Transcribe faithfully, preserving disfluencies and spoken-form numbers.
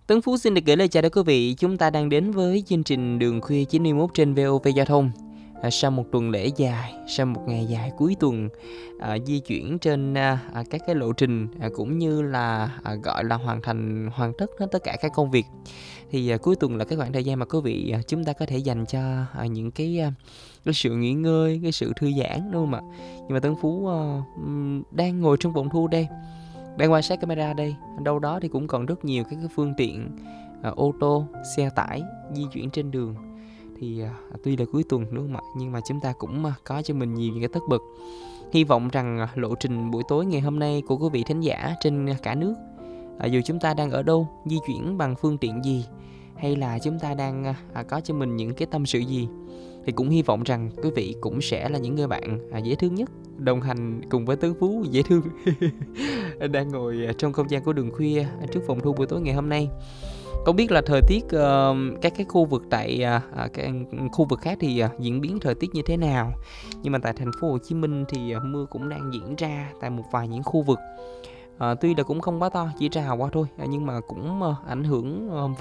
Tấn Phú xin được gửi lời chào đến quý vị. Chúng ta đang đến với chương trình Đường Khuya chín mươi mốt trên vê o vê Giao thông. À, sau một tuần lễ dài, sau một ngày dài cuối tuần, à, di chuyển trên à, các cái lộ trình à, cũng như là à, gọi là hoàn thành hoàn tất hết tất cả các công việc. Thì à, cuối tuần là cái khoảng thời gian mà quý vị à, chúng ta có thể dành cho à, những cái à, cái sự nghỉ ngơi, cái sự thư giãn, đúng không ạ? Nhưng mà Tấn Phú à, đang ngồi trong phòng thu đây, đang quan sát camera đây, đâu đó thì cũng còn rất nhiều các cái phương tiện à, ô tô, xe tải di chuyển trên đường. Thì à, tuy là cuối tuần đúng không ạ, nhưng mà chúng ta cũng à, có cho mình nhiều những cái tất bật. Hy vọng rằng à, lộ trình buổi tối ngày hôm nay của quý vị thính giả trên cả nước, à, dù chúng ta đang ở đâu, di chuyển bằng phương tiện gì, hay là chúng ta đang à, có cho mình những cái tâm sự gì, thì cũng hy vọng rằng quý vị cũng sẽ là những người bạn à, dễ thương nhất, đồng hành cùng với Tấn Phú dễ thương đang ngồi trong không gian của Đường Khuya trước phòng thu buổi tối ngày hôm nay. Không biết là thời tiết uh, các cái khu vực tại uh, các khu vực khác thì uh, diễn biến thời tiết như thế nào, nhưng mà tại thành phố Hồ Chí Minh thì uh, mưa cũng đang diễn ra tại một vài những khu vực. Uh, tuy là cũng không quá to, chỉ rào qua thôi, uh, nhưng mà cũng uh, ảnh hưởng uh,